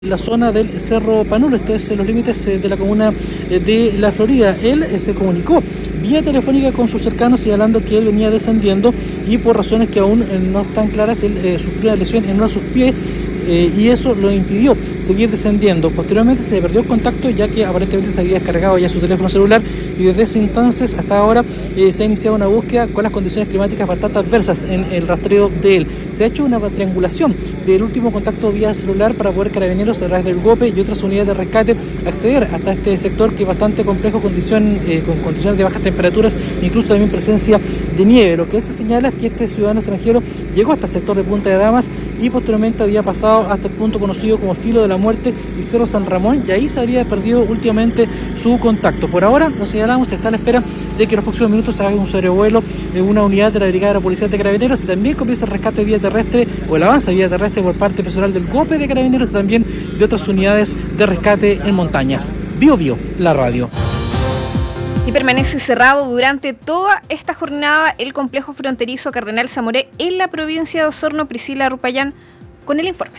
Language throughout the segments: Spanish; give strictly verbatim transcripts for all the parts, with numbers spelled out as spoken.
la zona del Cerro Panulo, esto es en los límites de la comuna de La Florida. Él se comunicó vía telefónica con sus cercanos señalando que él venía descendiendo y por razones que aún no están claras, él eh, sufrió una lesión en uno de sus pies eh, y eso lo impidió seguir descendiendo. Posteriormente se le perdió el contacto ya que aparentemente se había descargado ya su teléfono celular y desde ese entonces hasta ahora eh, se ha iniciado una búsqueda con las condiciones climáticas bastante adversas en el rastreo de él. Se ha hecho una triangulación del último contacto vía celular para poder Carabineros a través del GOPE y otras unidades de rescate acceder hasta este sector que es bastante complejo, condición, eh, con condiciones de bajas temperaturas, incluso también presencia de nieve. Lo que esto señala es que este ciudadano extranjero llegó hasta el sector de Punta de Damas y posteriormente había pasado hasta el punto conocido como Filo de la Muerte y Cerro San Ramón, y ahí se habría perdido últimamente su contacto. Por ahora, nos señalamos, se está a la espera de que en los próximos minutos se haga un sobrevuelo en una unidad de la Brigada de la Policía de Carabineros y también comienza el rescate vía terrestre o el avance vía terrestre por parte personal del GOPE de Carabineros y también de otras unidades de rescate en montañas. Bio Bio, la radio. Y permanece cerrado durante toda esta jornada el complejo fronterizo Cardenal Zamoré en la provincia de Osorno. Priscila Rupayán con el informe.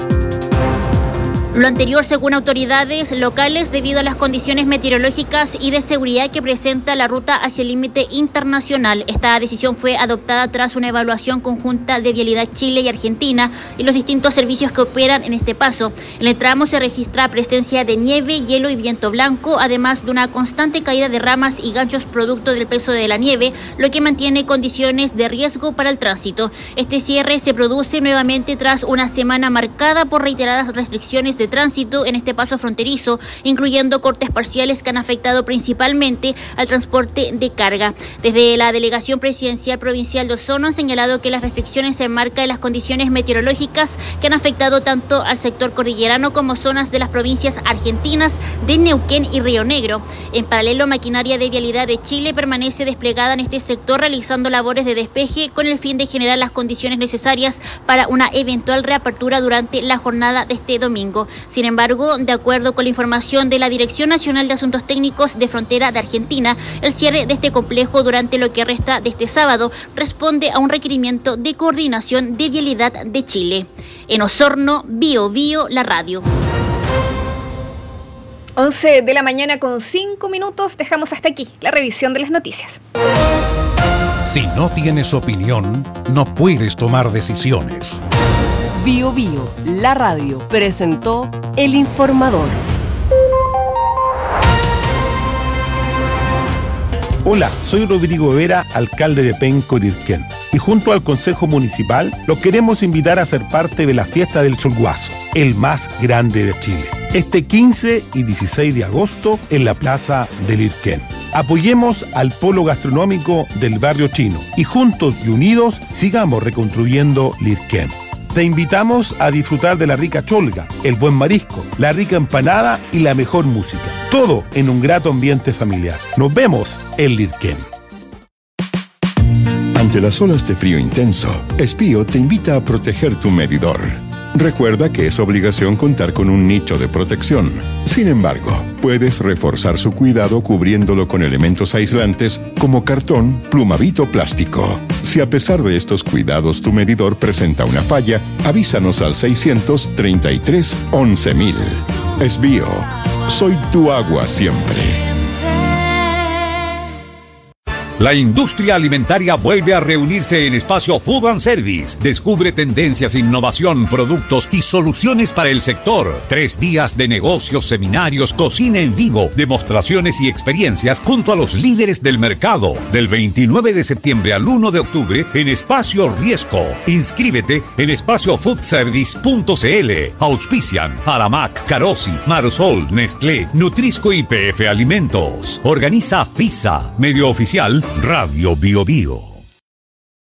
Lo anterior según autoridades locales debido a las condiciones meteorológicas y de seguridad que presenta la ruta hacia el límite internacional. Esta decisión fue adoptada tras una evaluación conjunta de Vialidad Chile y Argentina y los distintos servicios que operan en este paso. En el tramo se registra presencia de nieve, hielo y viento blanco, además de una constante caída de ramas y ganchos producto del peso de la nieve, lo que mantiene condiciones de riesgo para el tránsito. Este cierre se produce nuevamente tras una semana marcada por reiteradas restricciones de tránsito en este paso fronterizo, incluyendo cortes parciales que han afectado principalmente al transporte de carga. Desde la Delegación Presidencial Provincial de Osorno han señalado que las restricciones se enmarcan en las condiciones meteorológicas que han afectado tanto al sector cordillerano como zonas de las provincias argentinas de Neuquén y Río Negro. En paralelo, maquinaria de Vialidad de Chile permanece desplegada en este sector realizando labores de despeje con el fin de generar las condiciones necesarias para una eventual reapertura durante la jornada de este domingo. Sin embargo, de acuerdo con la información de la Dirección Nacional de Asuntos Técnicos de Frontera de Argentina, el cierre de este complejo durante lo que resta de este sábado responde a un requerimiento de coordinación de Vialidad de Chile. En Osorno, Bio Bio, la radio. once de la mañana con cinco minutos, dejamos hasta aquí la revisión de las noticias. Si no tienes opinión, no puedes tomar decisiones. Bio Bio, la radio, presentó El Informador. Hola, soy Rodrigo Vera, alcalde de Penco, Lirquén, y junto al Consejo Municipal los queremos invitar a ser parte de la fiesta del Cholguazo, el más grande de Chile, este quince y dieciséis de agosto en la Plaza de Lirquén. Apoyemos al polo gastronómico del barrio chino y juntos y unidos sigamos reconstruyendo Lirquén. Te invitamos a disfrutar de la rica cholga, el buen marisco, la rica empanada y la mejor música. Todo en un grato ambiente familiar. Nos vemos en Lirquén. Ante las olas de frío intenso, Espío te invita a proteger tu medidor. Recuerda que es obligación contar con un nicho de protección. Sin embargo, puedes reforzar su cuidado cubriéndolo con elementos aislantes como cartón, plumavit o plástico. Si a pesar de estos cuidados tu medidor presenta una falla, avísanos al seiscientos treinta y tres once mil. Espío, soy tu agua siempre. La industria alimentaria vuelve a reunirse en Espacio Food and Service. Descubre tendencias, innovación, productos y soluciones para el sector. Tres días de negocios, seminarios, cocina en vivo, demostraciones y experiencias junto a los líderes del mercado. Del veintinueve de septiembre al uno de octubre en Espacio Riesco. Inscríbete en espacio food service punto c l. Auspician Aramac, Carosi, Marosol, Nestlé, Nutrisco y P F Alimentos. Organiza FISA, medio oficial Radio Bio Bio.